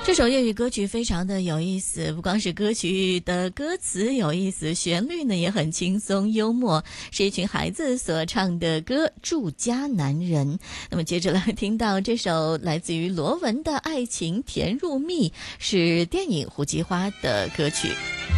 这首粤语歌曲非常的有意思，不光是歌曲的歌词有意思，旋律呢也很轻松幽默，是一群孩子所唱的歌《住家男人》。那么接着来听到这首来自于罗文的《爱情甜入蜜》，是电影《胡姬花》的歌曲。